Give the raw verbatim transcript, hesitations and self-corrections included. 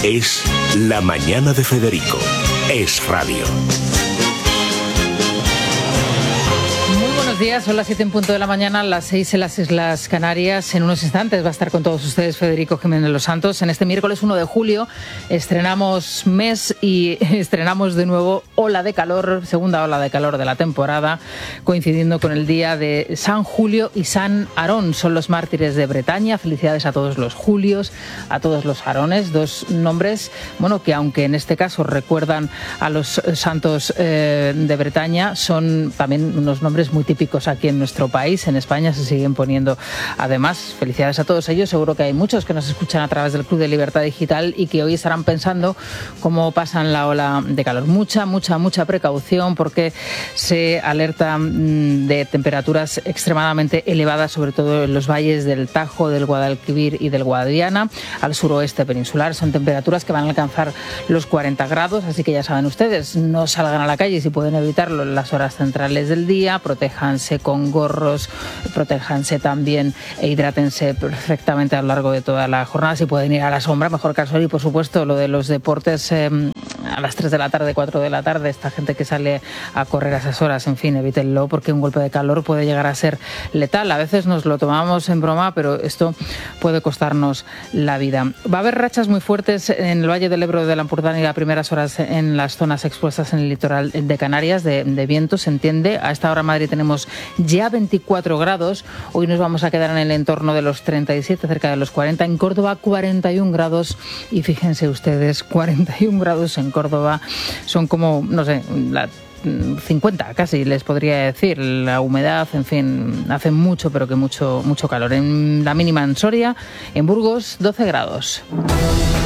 Es La Mañana de Federico. Es radio. Buenos días, son las siete en punto de la mañana, las seis en las Islas Canarias. En unos instantes va a estar con todos ustedes Federico Jiménez Los Santos. En este miércoles uno de julio estrenamos mes y estrenamos de nuevo ola de calor, segunda ola de calor de la temporada, coincidiendo con el día de San Julio y San Aarón. Son los mártires de Bretaña. Felicidades a todos los Julios, a todos los Aarones, dos nombres, bueno, que aunque en este caso recuerdan a los santos eh, de Bretaña, son también unos nombres muy típicos aquí en nuestro país. En España se siguen poniendo. Además, felicidades a todos ellos. Seguro que hay muchos que nos escuchan a través del Club de Libertad Digital y que hoy estarán pensando cómo pasan la ola de calor. Mucha, mucha, mucha precaución, porque se alerta de temperaturas extremadamente elevadas, sobre todo en los valles del Tajo, del Guadalquivir y del Guadiana, al suroeste peninsular. Son temperaturas que van a alcanzar los cuarenta grados, así que ya saben ustedes, no salgan a la calle si pueden evitarlo en las horas centrales del día, protejan con gorros, protéjanse también e hidrátense perfectamente a lo largo de toda la jornada. Si pueden ir a la sombra, mejor que al sol. Y por supuesto, lo de los deportes eh, a las tres de la tarde, cuatro de la tarde, esta gente que sale a correr a esas horas, en fin, evítenlo, porque un golpe de calor puede llegar a ser letal. A veces nos lo tomamos en broma, pero esto puede costarnos la vida. Va a haber rachas muy fuertes en el Valle del Ebro, de la Ampurdán, y las primeras horas en las zonas expuestas en el litoral de Canarias, de, de viento, se entiende. A esta hora en Madrid tenemos ya veinticuatro grados, hoy nos vamos a quedar en el entorno de los treinta y siete, cerca de los cuarenta, en Córdoba cuarenta y un grados, y fíjense ustedes, cuarenta y un grados en Córdoba son como, no sé, la cincuenta casi, les podría decir. La humedad, en fin, hace mucho, pero que mucho, mucho calor. En la mínima en Soria, en Burgos, doce grados.